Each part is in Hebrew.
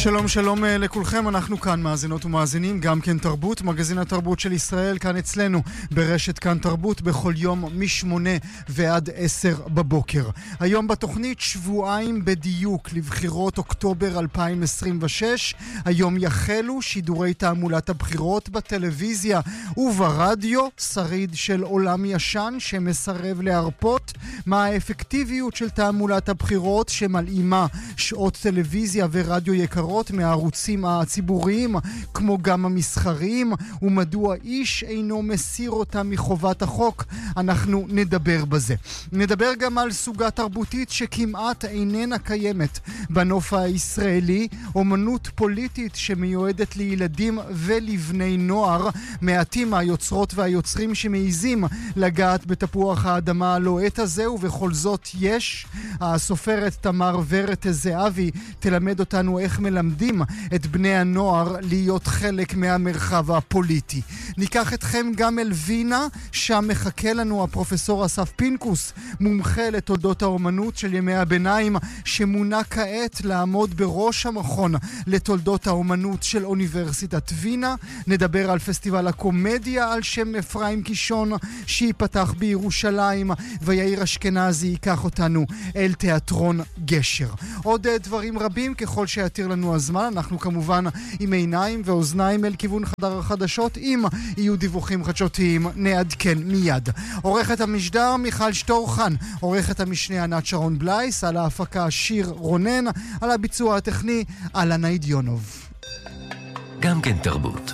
שלום שלום לכולכם, אנחנו כאן מאזינות ומאזינים, גם כן תרבות, מגזין התרבות של ישראל, כאן אצלנו ברשת כאן תרבות, בכל יום מ8 ועד 10 בבוקר. היום בתוכנית שבועיים בדיוק לבחירות אוקטובר 2026, היום יחלו שידורי תעמולת הבחירות בטלוויזיה וברדיו, שריד של עולם ישן שמסרב להרפות, מה האפקטיביות של תעמולת הבחירות שמלאימה שעות טלוויזיה ורדיו יקרות מהערוצים הציבוריים כמו גם המסחריים, ומדוע איש אינו מסיר אותם מחובת החוק. אנחנו נדבר בזה. נדבר גם על סוגה תרבותית שכמעט איננה קיימת בנוף הישראלי, אומנות פוליטית שמיועדת לילדים ולבני נוער, מעטים היוצרות והיוצרים שמעיזים לגעת בתפוח האדמה הלוהט הזה, ובכל זאת יש. הסופרת תמר ורט זהבי תלמד אותנו איך מלמדים את בני הנוער להיות חלק מהמרחב הפוליטי. ניקח אתכם גם אל וינה, שם מחכה לנו הפרופסור אסף פינקוס, מומחה לתולדות האומנות של ימי הביניים, שמונה כעת לעמוד בראש המכון לתולדות האומנות של אוניברסיטת וינה. נדבר על פסטיבל הקומדיה על שם אפרים קישון שיפתח בירושלים, ויאיר אשכנזי ייקח אותנו אל תיאטרון גשר. עוד דברים רבים ככל שיתיר לנו הזמן. אנחנו כמובן עם עיניים ואוזניים אל כיוון חדר החדשות. אם יהיו דיווחים חדשותיים נעדכן מיד. עורכת המשדר מיכל שטורחן, עורכת המשנה ענת שרון בלייס, על ההפקה שיר רונן, על הביצוע הטכני אלנה אידיונוב. גם כן תרבות.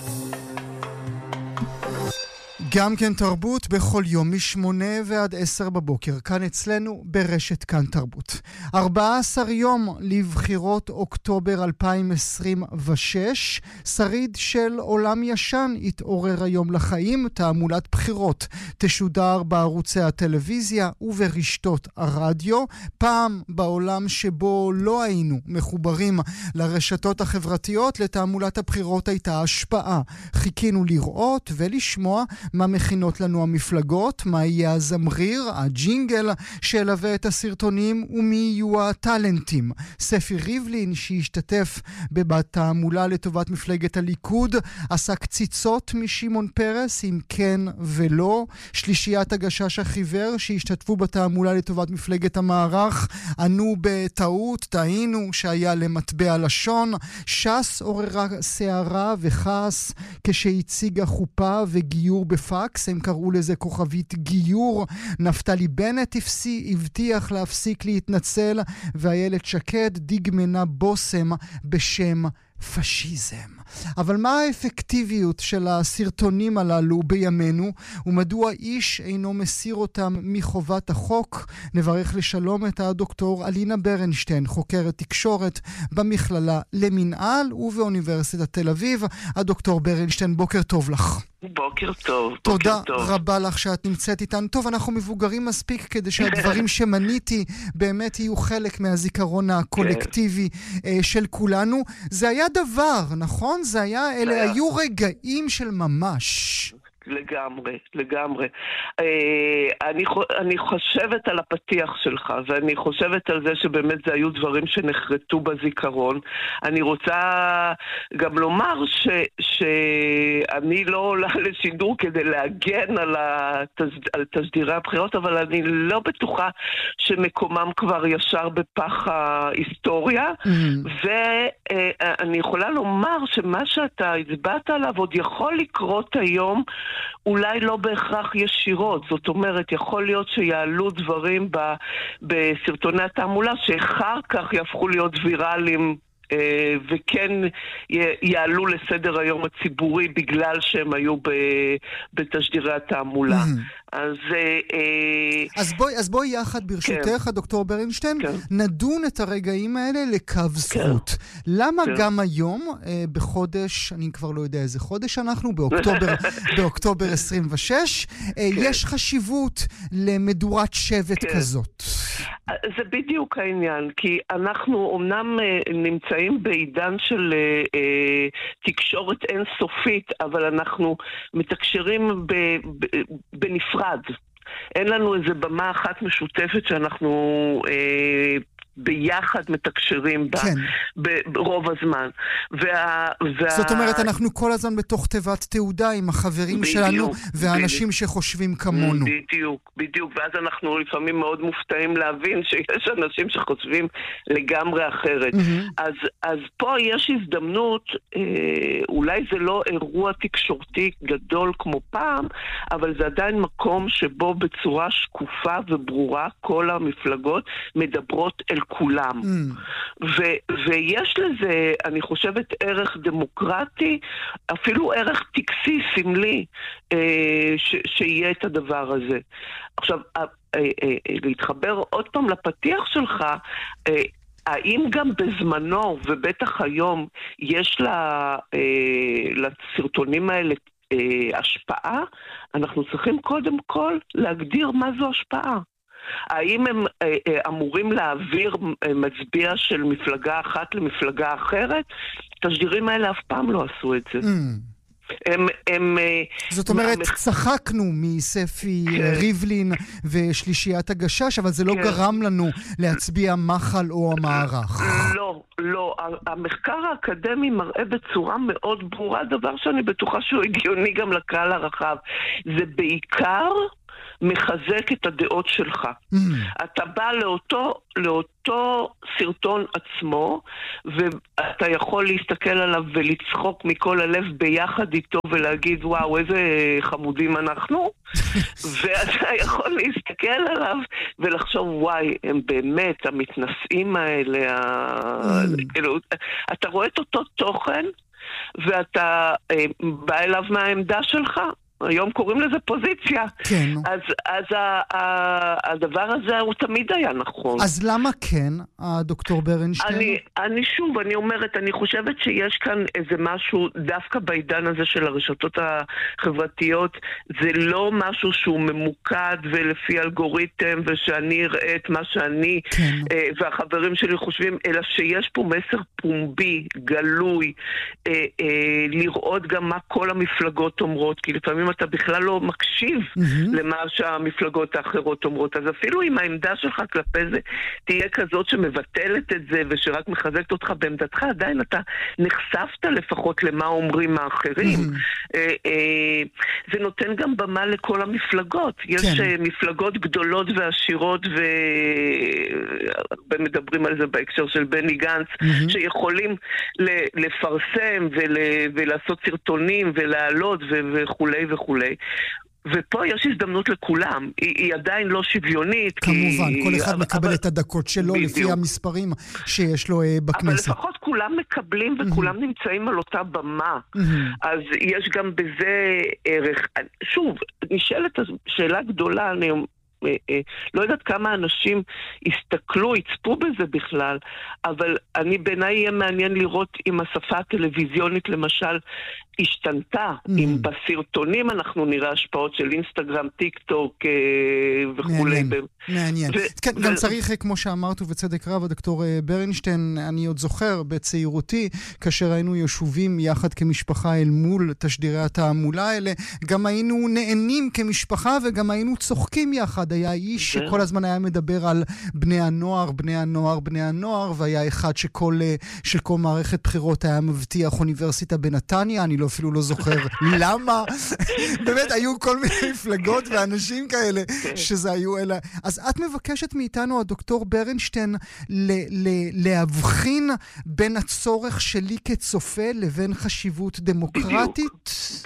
גם כן תרבות בכל יום מ8 ועד 10 בבוקר, כאן אצלנו ברשת כאן תרבות. 14 יום לבחירות אוקטובר 2026, שריד של עולם ישן התעורר היום לחיים. תעמולת בחירות תשודר בערוצי הטלוויזיה וברשתות הרדיו. פעם בעולם שבו לא היינו מחוברים לרשתות החברתיות, לתעמולת הבחירות הייתה השפעה. חיכינו לראות ולשמוע מה מכינות לנו המפלגות, מה יהיה הזמריר, הג'ינגל שילווה את הסרטונים, ומי יהיו הטלנטים. ספי ריבלין שהשתתף בתעמולה לטובת מפלגת הליכוד עשה קציצות משמעון פרס עם כן ולא. שלישיית הגשש החיוור שהשתתפו בתעמולה לטובת מפלגת המערך ענו בטעות, טעינו, שהיה למטבע לשון. ש"ס עוררה שערה וכעס כשהציגה חופה וגיור בפקס, הם קראו לזה כוכבית גיור. נפתלי בנט הבטיח להפסיק להתנצל, ואיילת שקד דגמנה בוסם בשם פשיזם. אבל מה האפקטיביות של הסרטונים הללו בימינו, ומדוע איש אינו מסיר אותם מחובת החוק? נברך לשלום את הדוקטור אלינה ברנשטיין, חוקרת תקשורת במכללה למנהל ובאוניברסיטת תל אביב. הדוקטור ברנשטיין, בוקר טוב לך. בוקר טוב. תודה רבה לך שאת נמצאת איתנו. טוב, אנחנו מבוגרים מספיק כדי שהדברים שמניתי באמת יהיו חלק מהזיכרון הקולקטיבי של כולנו. זה היה דבר, נכון? אלה היו רגעים של ממש. לגמרי. אני חושבת על הפתיח שלך, ואני חושבת על זה שבאמת זה היו דברים שנחרטו בזיכרון. אני רוצה גם לומר שאני לא עולה לשידור כדי להגן על תשדירי הבחירות, אבל אני לא בטוחה שמקומם כבר ישר בפח ההיסטוריה, ואני יכולה לומר שמה שאתה הצבעת עליו עוד יכול לקרות היום, אולי לא בהכרח ישירות. זאת אומרת, יכול להיות שיעלו דברים בסרטוני התעמולה שאחר כך יהפכו להיות ויראליים וכן יעלו לסדר היום הציבורי בגלל שהם היו בתשדירי התעמולה. אז בואי יחד ברשותך, דוקטור ברנשטיין, נדון את הרגעים האלה לקו זכות. למה גם היום, בחודש, אני כבר לא יודע איזה חודש אנחנו, באוקטובר 26, יש חשיבות למדורת שבט כזאת? זה בדיוק העניין, כי אנחנו אמנם נמצאים בעידן של תקשורת אינסופית, אבל אנחנו מתקשרים בנפרד. אין לנו איזה במה אחת משותפת שאנחנו ביחד מתקשרים ברוב הזמן. זאת אומרת, אנחנו כל הזמן בתוך תיבת תעודה עם החברים שלנו והאנשים שחושבים כמונו. בדיוק, ואז אנחנו לפעמים מאוד מופתעים להבין שיש אנשים שחושבים לגמרי אחרת. אז פה יש הזדמנות, אולי זה לא אירוע תקשורתי גדול כמו פעם, אבל זה עדיין מקום שבו בצורה שקופה וברורה כל המפלגות מדברות אל כולם. ויש לזה, אני חושבת, ערך דמוקרטי, אפילו ערך טקסי, סמלי, שיהיה את הדבר הזה. עכשיו, להתחבר עוד פעם לפתיח שלך, האם גם בזמנו, ובטח היום, יש לסרטונים האלה השפעה? אנחנו צריכים קודם כל להגדיר מה זו השפעה. האם הם אמורים להעביר מצביע של מפלגה אחת למפלגה אחרת? התשדירים האלה אף פעם לא עשו את זה. זאת אומרת, צחקנו מספי ריבלין ושלישיית הגשש, אבל זה לא גרם לנו להצביע מחל או המערך. לא. המחקר האקדמי מראה בצורה מאוד ברורה, דבר שאני בטוחה שהוא הגיוני גם לקהל הרחב. זה בעיקר מחזק את הדעות שלך. אתה בא לאותו סרטון עצמו, ואתה יכול להסתכל עליו ולצחוק מכל הלב ביחד איתו ולהגיד, וואו, איזה חמודים אנחנו. ואתה יכול להסתכל עליו ולחשוב, וואי, הם באמת המתנשאים האלה. אתה רואה את אותו תוכן, ואתה בא אליו מהעמדה שלך. היום קוראים לזה פוזיציה. כן. אז הדבר הזה הוא תמיד היה נכון. אז למה כן, הדוקטור ברנשטיין? אני אומרת, אני חושבת שיש כאן איזה משהו, דווקא בעידן הזה של הרשתות החברתיות, זה לא משהו שהוא ממוקד ולפי אלגוריתם, ושאני אראה את מה שאני והחברים שלי חושבים, אלא שיש פה מסר פומבי, גלוי, לראות גם מה כל המפלגות אומרות, כי לפעמים אתה בכלל לא מקשיב למה שהמפלגות האחרות אומרות. אז אפילו אם העמדה שלך כלפי זה תהיה כזאת שמבטלת את זה ושרק מחזקת אותך בעמדתך, עדיין אתה נחשפת לפחות למה אומרים האחרים. זה נותן גם במה לכל המפלגות. יש מפלגות גדולות ועשירות, והרבה מדברים על זה בהקשר של בני גנץ, שיכולים לפרסם ולעשות סרטונים ולהעלות וכולי וכולי. ופה יש הזדמנות לכולם. היא עדיין לא שוויונית. כמובן, כל אחד מקבל את הדקות שלו לפי המספרים שיש לו בכנסת. אבל לפחות כולם מקבלים וכולם נמצאים על אותה במה. אז יש גם בזה ערך. שוב, נשאלת שאלה גדולה, אני לא יודעת כמה אנשים הסתכלו, יצפו בזה בכלל, אבל בעיניי יהיה מעניין לראות אם השפה הטלוויזיונית למשל השתנתה, אם בסרטונים אנחנו נראה השפעות של אינסטגרם, טיק טוק וכולי. מעניין. כן, גם צריך, כמו שאמרת ובצדק רב, הדוקטור ברנשטיין, אני עוד זוכר בצעירותי, כאשר היינו ישובים יחד כמשפחה אל מול תשדירי התעמולה האלה, גם היינו נהנים כמשפחה וגם היינו צוחקים יחד. היה איש שכל הזמן היה מדבר על בני הנוער, והיה אחד שכל מערכת בחירות היה מבטיח אוניברסיטה בנתניה, אני אפילו לא זוכר למה. באמת, היו כל מיני מפלגות ואנשים כאלה שזה היו אלה. אז את מבקשת מאיתנו, הדוקטור ברנשטיין, להבחין בין הצורך שלי כצופה לבין חשיבות דמוקרטית?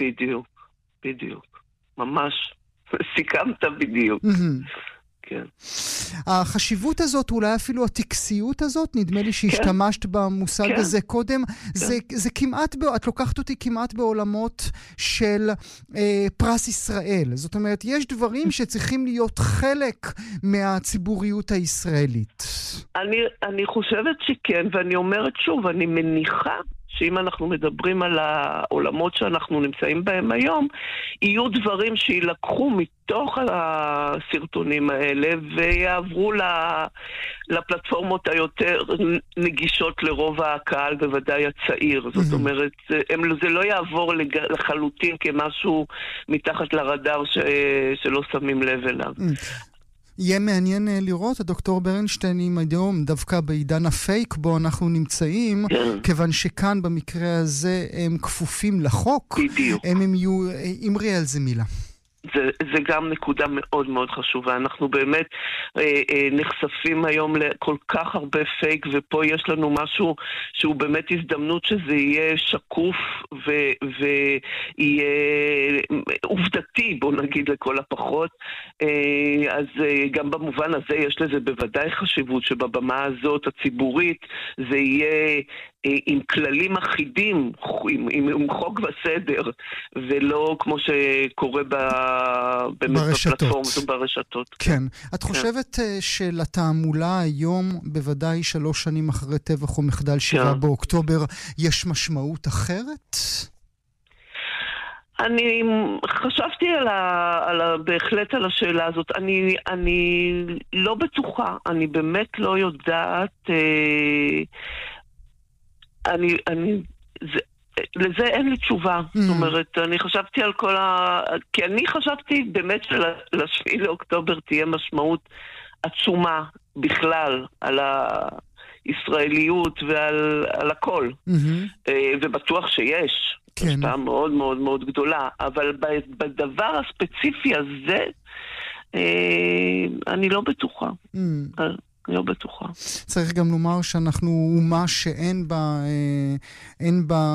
בדיוק. ממש. סיכמת בדיוק. כן. החשיבות הזאת, אולי אפילו הטקסיות הזאת, נדמה לי שהשתמשת במושג הזה קודם, זה כמעט, את לוקחת אותי כמעט בעולמות של פרס ישראל. זאת אומרת, יש דברים שצריכים להיות חלק מהציבוריות הישראלית. אני חושבת שכן, ואני אומרת שוב, אני מניחה שאם אנחנו מדברים על העולמות שאנחנו נמצאים בהם היום, יהיו דברים שילקחו מתוך הסרטונים האלה ויעברו לפלטפורמות היותר נגישות לרוב הקהל, בוודאי הצעיר. זאת אומרת, זה לא יעבור לחלוטין כמשהו מתחת לרדאר שלא שמים לב אליו. יהיה מעניין לראות, הדוקטור ברנשטיין, אם היום דווקא בעידן הפייק בו אנחנו נמצאים, כיוון שכאן במקרה הזה הם כפופים לחוק, הם יהיו, אמרי על זה מילה. זה גם נקודה מאוד מאוד חשובה. אנחנו באמת נחשפים היום לכל כך הרבה פייק, ופה יש לנו משהו שהוא באמת הזדמנות שזה יהיה שקוף ויהיה עובדתי, בוא נגיד לכל הפחות. אז גם במובן הזה יש לזה בוודאי חשיבות שבבמה הזאת הציבורית זה יהיה עם כללים אחידים, עם חוק וסדר, ולא כמו שקורה באמת בפלטפורמות וברשתות. כן. את חושבת שלתעמולה היום, בוודאי 3 שנים אחרי טבח או מחדל 7 באוקטובר, יש משמעות אחרת? אני חשבתי בהחלט על השאלה הזאת. אני לא בטוחה, אני באמת לא יודעת. לזה אין לי תשובה. זאת אומרת, אני חשבתי על כי אני חשבתי באמת של7 לאוקטובר תהיה משמעות עצומה בכלל על הישראליות ועל הכל. ובטוח שיש. השפעה מאוד מאוד מאוד גדולה. אבל בדבר הספציפי הזה, אני לא בטוחה. לא בטוחה. צריך גם לומר שאנחנו אומה שאין בה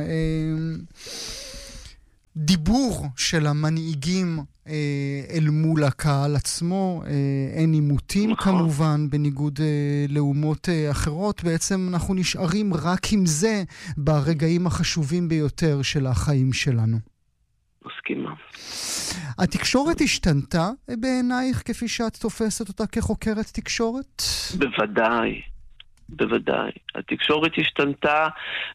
דיבור של המנהיגים אל מול הקהל עצמו, אין עימותים כמובן, בניגוד לאומות אחרות. בעצם אנחנו נשארים רק עם זה ברגעים החשובים ביותר של החיים שלנו. מסכימה. התקשורת השתנתה בעינייך כפי שאת תופסת אותה כחוקרת תקשורת? בוודאי. בוודאי. התקשורת השתנתה,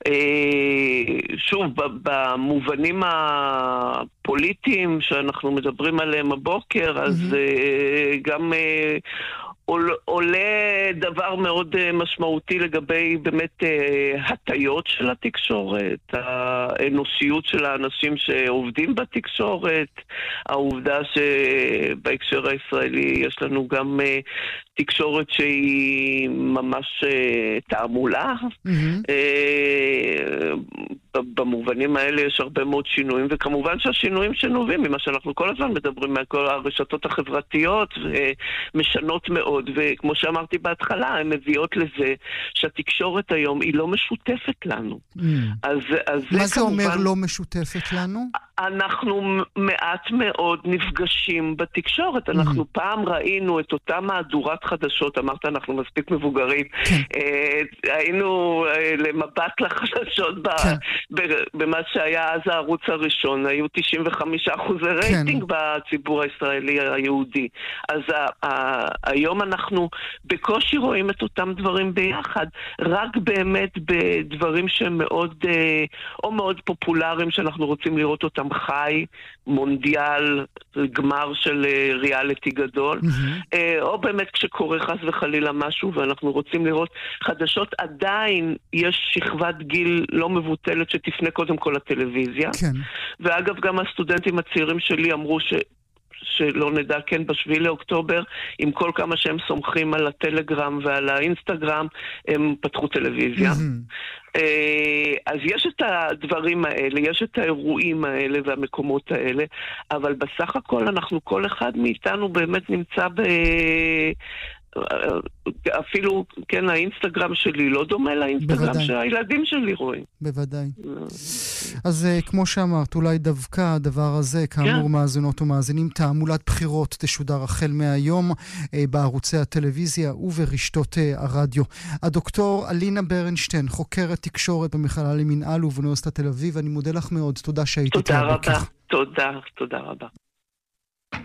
שוב, במובנים הפוליטיים שאנחנו מדברים עליהם הבוקר, אז גם עולה דבר מאוד משמעותי לגבי באמת הטיות של התקשורת, האנושיות של האנשים שעובדים בתקשורת, העובדה שבהקשר הישראלי יש לנו גם תקשורת שהיא ממש תעמולה. במובנים האלה יש הרבה מאוד שינויים, וכמובן שהשינויים שנובעים ממה שאנחנו כל הזמן מדברים מכל הרשתות החברתיות משנות מאוד, וכמו שאמרתי בהתחלה, הן מביאות לזה שהתקשורת היום היא לא משותפת לנו. מה זה אומר לא משותפת לנו? אנחנו מעט מאוד נפגשים בתקשורת. אנחנו פעם ראינו את אותה מהדורת חדשות, אמרת אנחנו מספיק מבוגרים, היינו למבט לחדשות במה שהיה אז הערוץ הראשון, היו 95% רייטינג בציבור הישראלי היהודי. אז היום אנחנו בקושי רואים את אותם דברים ביחד, רק באמת בדברים שהם מאוד, או מאוד פופולריים שאנחנו רוצים לראות אותם חי, מונדיאל, גמר של ריאליטי גדול, או באמת כשקורה חס וחלילה משהו ואנחנו רוצים לראות חדשות, עדיין יש שכבת גיל לא מבוטלת שתפנה קודם כל לטלוויזיה. ואגב גם הסטודנטים הצעירים שלי אמרו שלא נדע, כן, ב7 לאוקטובר, עם כל כמה שהם סומכים על הטלגרם ועל האינסטגרם, הם פתחו טלוויזיה. אז יש את הדברים האלה, יש את האירועים האלה והמקומות האלה, אבל בסך הכל אנחנו, כל אחד מאיתנו באמת נמצא אפילו, כן, האינסטגרם שלי לא דומה לאינסטגרם שהילדים שלי רואים. בוודאי. אז כמו שאמרת, אולי דווקא הדבר הזה, כאמור מאזינות ומאזינים, תעמולת בחירות תשודר החל מהיום בערוצי הטלוויזיה וברשתות הרדיו. הדוקטור אלינה ברנשטיין, חוקרת תקשורת במכללה למינהל ובאוניברסיטת תל אביב, אני מודה לך מאוד. תודה שהיית איתי הבוקר. תודה רבה. תודה רבה.